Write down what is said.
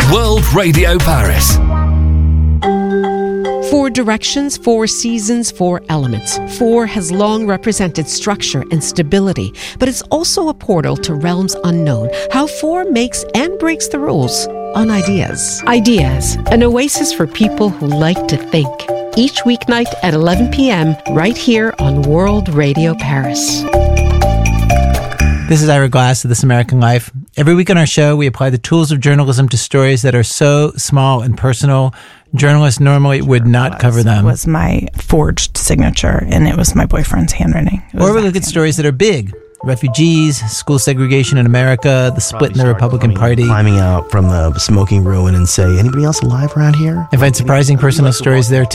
World Radio Paris. 4 directions, 4 seasons, 4 elements. 4 has long represented structure and stability, but it's also a portal to realms unknown. How 4 makes and breaks the rules on Ideas. Ideas, an oasis for people who like to think. Each weeknight at 11 p.m. right here on World Radio Paris. This is Ira Glass of This American Life. Every week on our show, we apply the tools of journalism to stories that are so small and personal, journalists normally would not cover them. It was my forged signature, and it was my boyfriend's handwriting. Or we look at stories that are big. Refugees, school segregation in America, the split in the Republican Party. Climbing out from the smoking ruin and say, anybody else alive around here? I find surprising personal stories there,